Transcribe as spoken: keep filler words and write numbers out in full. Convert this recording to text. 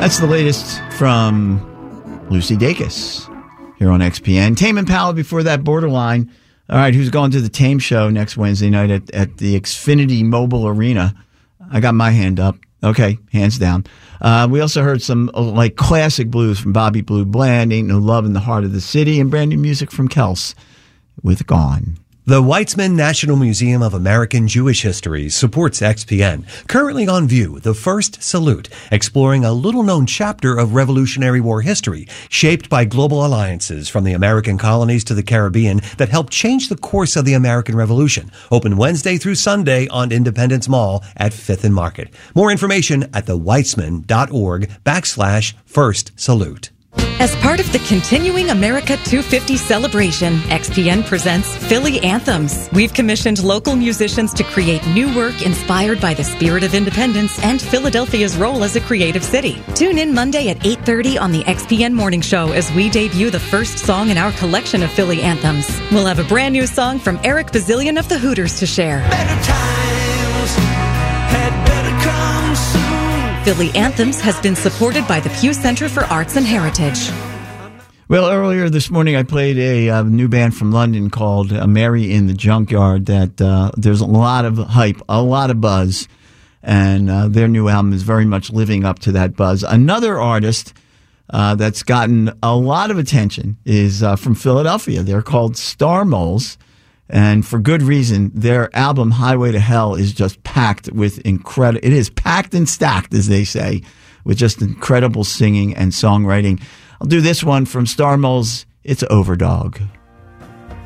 That's the latest from Lucy Dacus here on X P N. Tame Impala before that, Borderline. All right, who's going to the Tame show next Wednesday night at, at the Xfinity Mobile Arena? I got my hand up. Okay, hands down. Uh, we also heard some uh, like classic blues from Bobby Blue Bland, Ain't No Love in the Heart of the City, and brand new music from Kels with Gone. The Weitzman National Museum of American Jewish History supports X P N. Currently on view, The First Salute, exploring a little-known chapter of Revolutionary War history shaped by global alliances from the American colonies to the Caribbean that helped change the course of the American Revolution. Open Wednesday through Sunday on Independence Mall at Fifth and Market. More information at theweitzman.org backslash First Salute. As part of the continuing America two fifty celebration, X P N presents Philly Anthems. We've commissioned local musicians to create new work inspired by the spirit of independence and Philadelphia's role as a creative city. Tune in Monday at eight thirty on the X P N Morning Show as we debut the first song in our collection of Philly Anthems. We'll have a brand new song from Eric Bazillion of the Hooters to share. Better times had better come soon. Philly Anthems has been supported by the Pew Center for Arts and Heritage. Well, earlier this morning I played a uh, new band from London called uh, Mary in the Junkyard that uh, there's a lot of hype, a lot of buzz, and uh, their new album is very much living up to that buzz. Another artist uh, that's gotten a lot of attention is uh, from Philadelphia. They're called Star Moles. And for good reason. Their album, Highway to Hell, is just packed with incredible... It is packed and stacked, as they say, with just incredible singing and songwriting. I'll do this one from Star Moles. It's Overdog.